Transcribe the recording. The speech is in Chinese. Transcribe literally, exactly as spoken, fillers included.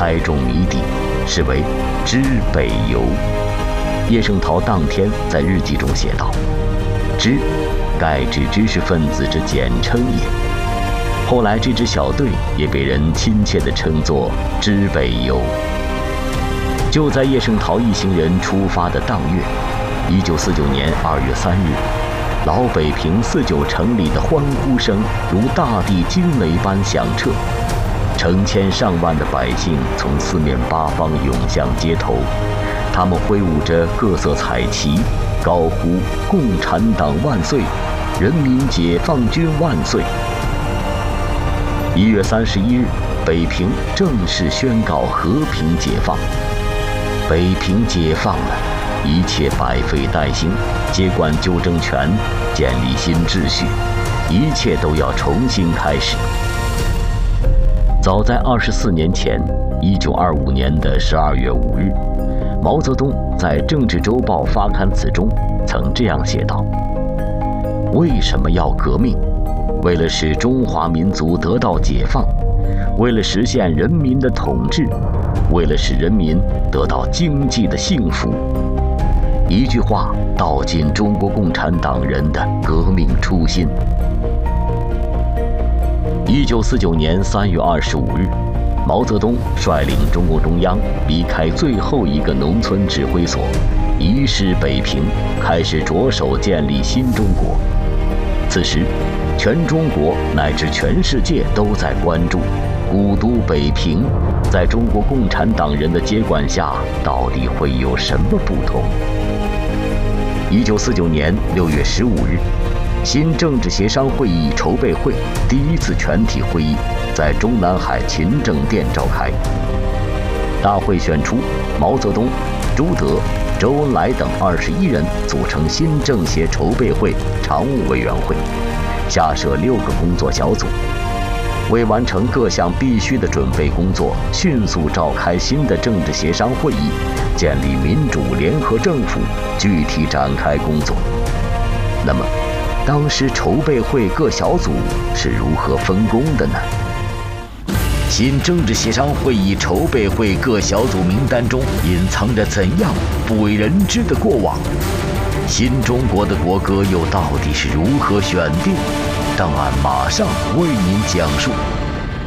猜中谜底，是为知北游。叶圣陶当天在日记中写道：“知，盖指知识分子之简称也。”后来这支小队也被人亲切地称作知北游。就在叶圣陶一行人出发的当月，一九四九年二月三日，老北平四九城里的欢呼声如大地惊雷般响彻，成千上万的百姓从四面八方涌向街头，他们挥舞着各色彩旗，高呼“共产党万岁，人民解放军万岁”。一月三十一日，北平正式宣告和平解放。北平解放了，一切百废待兴，接管纠正权，建立新秩序，一切都要重新开始。早在二十四年前，一九二五年的十二月五日，毛泽东在《政治周报》发刊词中曾这样写道：“为什么要革命？为了使中华民族得到解放，为了实现人民的统治，为了使人民得到经济的幸福。”一句话道尽中国共产党人的革命初心。一九四九年三月二十五日，毛泽东率领中共中央离开最后一个农村指挥所，移师北平，开始着手建立新中国。此时，全中国乃至全世界都在关注古都北平在中国共产党人的接管下到底会有什么不同。一九四九年六月十五日，新政治协商会议筹备会第一次全体会议在中南海勤政殿召开。大会选出毛泽东、朱德、周恩来等二十一人组成新政协筹备会常务委员会，下设六个工作小组。为完成各项必须的准备工作，迅速召开新的政治协商会议，建立民主联合政府，具体展开工作。那么，当时筹备会各小组是如何分工的呢？新政治协商会议筹备会各小组名单中隐藏着怎样不为人知的过往？新中国的国歌又到底是如何选定？档案马上为您讲述。